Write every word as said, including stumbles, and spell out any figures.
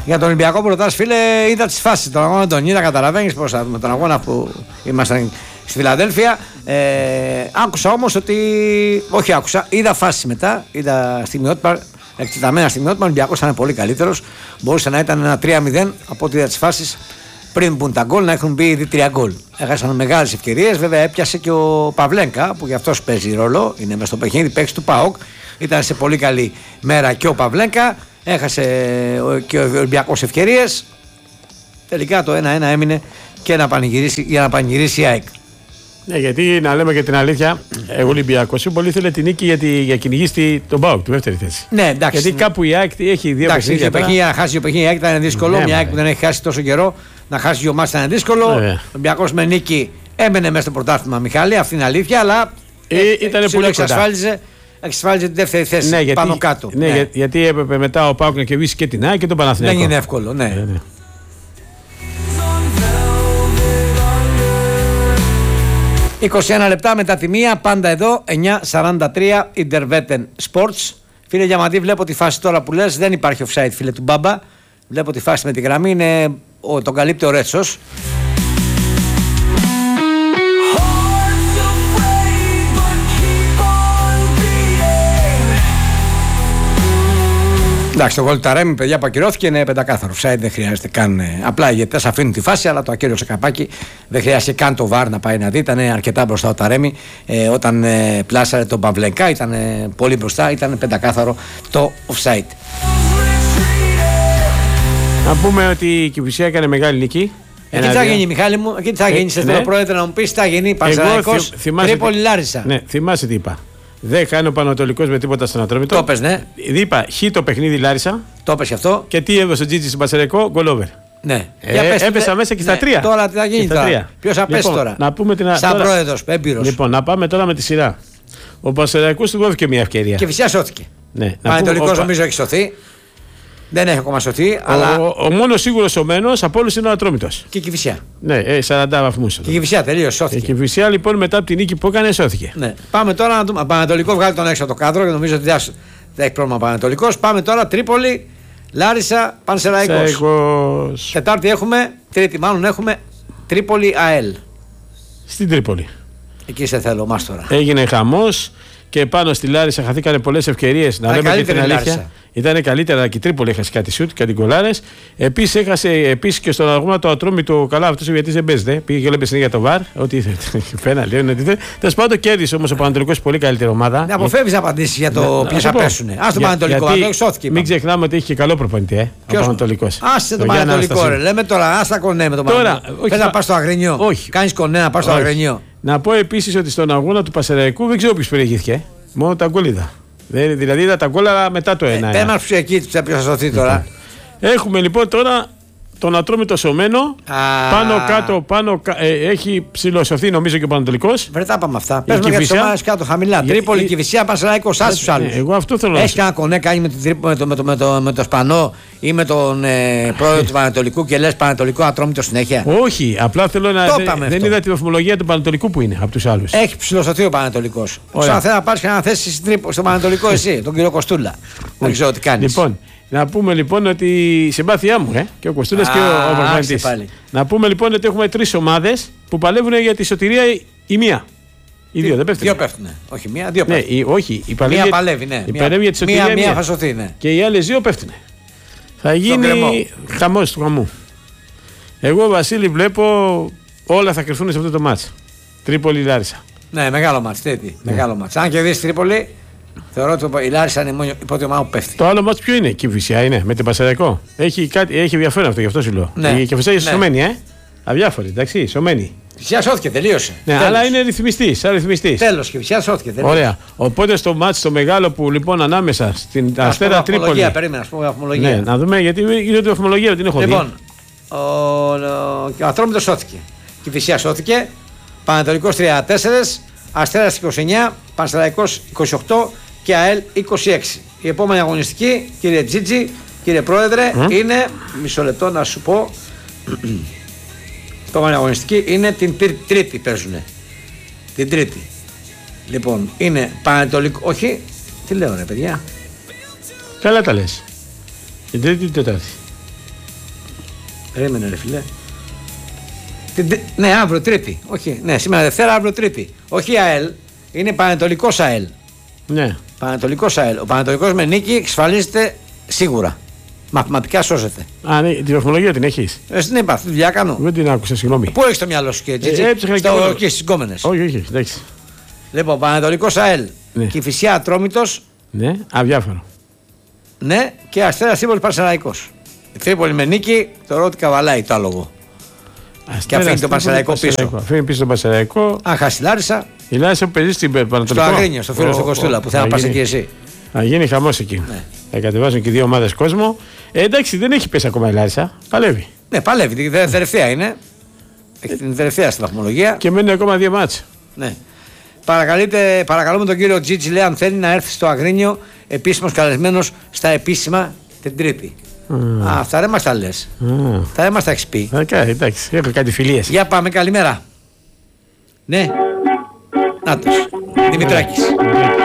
Για τον Ολυμπιακό που ρωτάς, φίλε, είδα τις φάσεις. Τον αγώνα τον είδα, καταλαβαίνεις πώς με τον αγώνα που ήμασταν στη Φιλαδέλφια. Ε, άκουσα όμως ότι. Όχι, άκουσα. Είδα φάσεις μετά. Είδα στιγμιότυπα. Εκτεταμένα στιγμιότυπα. Ο Ολυμπιακός ήταν πολύ καλύτερος. Μπορούσε να ήταν ένα τρία μηδέν από ό,τι είδα τις φάσεις πριν μπουν τα γκολ να έχουν μπει ήδη τρία γκολ. Έχασαν μεγάλες ευκαιρίες. Βέβαια έπιασε και ο Παυλένκα που γι' αυτός παίζει ρόλο. Είναι μες στο παιχνίδι, παίξει του ΠΑΟΚ. Ήταν σε πολύ καλή μέρα και ο Παυλένκα. Έχασε και ο Ολυμπιακός ευκαιρίες. Τελικά το ένα ένα έμεινε και να πανηγυρίσει, για να πανηγυρίσει η ΑΕΚ. Ναι, γιατί να λέμε και την αλήθεια, ο Ολυμπιακός πολύ ήθελε την νίκη γιατί για κυνηγήσει τον ΠΑΟΚ, τη δεύτερη θέση. Ναι, εντάξει. Γιατί κάπου η ΑΕΚ έχει δύο παιχνίδια. Για να χάσει το παιχνίδι, η ΑΕΚ ήταν δύσκολο. Ναι, μια ΑΕΚ που δεν έχει χάσει τόσο καιρό, να χάσει δύο μάτς ήταν δύσκολο. Ο Ολυμπιακός με νίκη έμενε μέσα στο πρωτάθλημα, Μιχάλη, αυτή είναι αλήθεια, αλλά ε, ήταν πολύ εξασφάλιζε. Εξασφάλιζε την δεύτερη θέση, ναι, πάνω γιατί, κάτω. Ναι, ναι. γιατί έπρεπε μετά ο ΠΑΟΚ να κερδίσει και την ΑΕΚ και τον Παναθηναϊκό. Δεν είναι εύκολο, ναι. ναι, ναι. είκοσι ένα λεπτά μετά τη μία, πάντα εδώ, εννιά σαράντα τρία, Interveten Sports. Φίλε Διαμαντή, βλέπω τη φάση τώρα που λες, δεν υπάρχει offside, φίλε του Μπάμπα. Βλέπω τη φάση με τη γραμμή, είναι, ο, τον καλύπτει ο Ρέτσος. Εντάξει, το γκολ του Ταρέμι, παιδιά, που ακυρώθηκε είναι πεντακάθαρο. Offside δεν χρειάζεται καν. Απλά οι διαιτητές αφήνουν τη φάση, αλλά το ακύρωσε καπάκι. Δεν χρειάζεται καν το βαρ να πάει να δει. Ήταν αρκετά μπροστά ο Ταρέμι. Ε, όταν ε, πλάσαρε τον Παυλενκά, ήταν ε, πολύ μπροστά. Ήταν πεντακάθαρο το offside. Να πούμε ότι η Κηφισιά έκανε μεγάλη νίκη. Εκεί τι θα γίνει, Μιχάλη μου, εκεί τι θα γίνει. Σε θέλω, πρόεδρε, να μου πει τι θα γίνει. Πανσεραϊκός, Τρίπολη, Λάρισα. Ναι, θυμάσαι τι είπα. Δεν κάνει ο Πανατολικός με τίποτα στον Ατρόμητο. Το πες, ναι. Είπα χ το παιχνίδι Λάρισα. Το πες αυτό. Και τι έδωσε ο Τζίτζι στην Πανσεραϊκό, γκολ over. Ναι. Ε, έπεσα μέσα και στα ναι. τρία. Τώρα τι θα γίνει τώρα. Ποιος θα πέσει λοιπόν, τώρα. Να πούμε την... Σαν τώρα... πρόεδρος, έμπειρος. Λοιπόν, να πάμε τώρα με τη σειρά. Ο Πανσεραϊκός του δόθηκε μια ευκαιρία. Και φυσικά σώθηκε. Ναι. Πανατολικός πούμε, νομίζω έχει σωθεί. Δεν έχει ακόμα σωθεί. Ο, αλλά... ο, ο μόνος σίγουρος σωμένος από όλους είναι ο Ατρόμητος. Και η Κηφισιά. Ναι, ε, σαράντα βαθμούς. Και η Κηφισιά τελείως σώθηκε. Και η Κηφισιά λοιπόν μετά από την νίκη που έκανε σώθηκε. Ναι. Πάμε τώρα να δούμε. Πανατολικό βγάλει τον έξω από το κάδρο και νομίζω ότι δεν έχει πρόβλημα Πανατολικός. Πάμε τώρα Τρίπολη, Λάρισα, Πανσεραϊκός. Τετάρτη έχουμε, Τρίτη μάλλον έχουμε Τρίπολη ΑΕΛ. Στην Τρίπολη. Εκεί σε θέλω, μας τώρα. Έγινε χαμός και πάνω στη Λάρισα χαθήκανε πολλές ευκαιρίες. Να λέμε και την αλήθεια. Ήταν καλύτερα και η Τρίπολη έχασε κάτι σουτ, κάτι γκολάρες. Επίσης έχασε επίσης και στον αγώνα το Ατρόμητο. Καλά, αυτό ο γιατί δεν παίζεται. Πήγε και λέμε για το βαρ. Ό,τι ήθελε. Φένα, λέει ότι ήθελε. Τέλος πάντων κέρδισε όμως ο Πανατολικός πολύ καλύτερη ομάδα. Ναι, αποφεύγει να απαντήσει για το ποιοι θα πέσουν. Α το Πανατολικό, αυτό σώθηκε. Μην ξεχνάμε ότι έχει και καλό προπονητή. Ε, ο Πανατολικός. Άσε το Πανατολικό, ρε. Λέμε τώρα, α τα κονέ με τον Πανατολικό. Θε να πα στο Αγρινιό. Όχι. Κάνει κονέ να πα στο Αγρινιό. Να πω επίσης ότι στον αγώνα του Πασεραϊκού δεν ξέρω ποιο περιηγήθηκε. Μόνο τα γκολ είδα. Δηλαδή είδα τα γκολ αλλά μετά το ένα. Δεν μας εκεί ποιος θα σωθεί τώρα. Έχουμε λοιπόν τώρα τον Ατρόμητο σωμένο. Α, πάνω κάτω, πάνω, ε, έχει ψηλοσωθεί νομίζω και ο Πανατολικός. Βρε τα πάμε αυτά. Παίζουμε για τις ομάδες κάτω χαμηλά. Τρίπολη, Κηφισιά, Πανσεραϊκός, άσους τους άλλους. Εγώ αυτό θέλω να έχει κανένα κονέ κάνει με, την, με, το, με, το, με, το, με το Σπανό ή με τον ε, πρόεδρο του Πανατολικού και λες Πανατολικό Ατρόμητο συνέχεια. Όχι, απλά θέλω να. Δεν, δεν είδα τη βαθμολογία του Πανατολικού που είναι από τους άλλους. Έχει ψηλοσωθεί ο Πανατολικός. Σαν θέλει να πάρει και να θέσει στο Πανατολικό εσύ, τον κύριο Κοστούλα. Δεν ξέρω τι κάνει. Λοιπόν, να πούμε λοιπόν ότι η συμπάθειά μου ε, και ο Κοστούλας και ο προπονητής. Να πούμε λοιπόν ότι έχουμε τρεις ομάδες που παλεύουν για τη σωτηρία η μία. Οι δύο δεν πέφτουν. Δύο πέφτουν. Όχι μία, δύο πέφτουν. Ναι, η, όχι, η παλεύει, μία παλεύει, ναι. Η παλεύει για τη σωτηρία μία, μία θα σωθεί, ναι. Και οι άλλες δύο πέφτουν. Θα γίνει χαμός του χαμού. Εγώ Βασίλη βλέπω όλα θα κρυφθούν σε αυτό το μάτς. Τρίπολη Λάρισα. Ναι, μεγάλο μάτς. Τέτοι, ναι. Μεγάλο μάτς. Αν κερδίσει Τρίπολη. Θεωρώ ότι η Λάρισα είναι μόνο η πρώτη ομάδα που πέφτει. Το άλλο μάτς ποιο είναι, Κηφισιά είναι, με την Πανσεραϊκό. Έχει, κάτι, έχει ενδιαφέρον αυτό, γι' αυτό σου λέω. Ναι. Η Κηφισιά είναι ναι. Σωμένη, ε. Αδιάφορη, εντάξει, σωμένη. Η Κηφισιά σώθηκε, τελείωσε. Ναι, τέλος. Αλλά είναι ρυθμιστής, σαν ρυθμιστής. Τέλος, η Κηφισιά σώθηκε, τελείωσε. Ωραία. Οπότε στο μάτς το μεγάλο που λοιπόν ανάμεσα στην Αστέρα Τρίπολη. Περίμενα, ας πούμε βαθμολογία. Ναι, να δούμε γιατί είναι τη βαθμολογία, την έχω δει. Λοιπόν, ο, ο, ο Ατρόμητος σώθηκε. Η Κηφισιά σώθηκε. Πανατολικός τριάντα τέσσερα, Αστέρας είκοσι εννιά, Πανσεραϊκός είκοσι οκτώ. Και ΑΕΛ είκοσι έξι. Η επόμενη αγωνιστική, κύριε Τζίτζι, κύριε Πρόεδρε, mm. είναι. Μισό λεπτό να σου πω. Η επόμενη αγωνιστική είναι την Τρίτη παίζουνε. Την Τρίτη. Λοιπόν, είναι Πανατολικό. Όχι, τι λέω ρε παιδιά. Καλά τα λες. Την Τρίτη ή την Τετάρτη. Περίμενε, ρε φίλε. Ναι, αύριο Τρίτη. Όχι, ναι, σήμερα Δευτέρα, αύριο Τρίτη. Όχι ΑΕΛ, είναι Πανετολικός ΑΕΛ. Ναι. Πανετολικός ΑΕΛ. Ο Πανετολικός με νίκη εξασφαλίζεται σίγουρα. Μαθηματικά σώζεται. Α, ναι, τη βαθμολογία την έχεις? Ε, την είπα, αυτή τη δουλειά κάνω. Δεν την άκουσα, συγγνώμη. Πού έχεις το μυαλό σου, κύριε Τζίτζι? Ε, έψαχνα στο... και, και στις γκόμενες. Όχι, όχι, εντάξει. Λοιπόν, Πανετολικός ΑΕΛ. Ναι. Κηφισιά Ατρόμητος. Ναι, αδιάφορο. Ναι, και Αστέρας Τρίπολης Πανσεραϊκός. Η Τρίπολη με νίκη, θεωρώ ότι καβαλάει το άλογο. Αστέρας, και αφήνει τον Πανσεραϊκό πίσω. Αφήνει πίσω τον Πανσεραϊκό. Αν χάσει Λάρισα. Η Λάρισα που παίζει στην Πανατολικό. Στο Αγρίνιο, στο φίλο oh, του Κοστούλα, oh, που θα πα εκεί εσύ. Θα γίνει χαμός εκεί. Ναι. Θα κατεβάσουν και δύο ομάδες κόσμο. Ε, εντάξει, δεν έχει πέσει ακόμα η Λάρισα. Παλεύει. Ναι, παλεύει. Την τελευταία είναι. Έχει την τελευταία στη βαθμολογία. Και μένουν ακόμα δύο μάτς. Ναι. Παρακαλούμε τον κύριο Τζίτζι, λέει, αν θέλει να έρθει στο Αγρίνιο επίσημος καλεσμένος στα επίσημα την Τρίτη. Mm. Α, αυτά δεν μας τα λες. Mm. Αυτά δεν μας τα έχεις πει. Okay, εντάξει, έχω κάτι φιλίες. Για πάμε, καλημέρα. Ναι. Νάτος. Δημητράκης.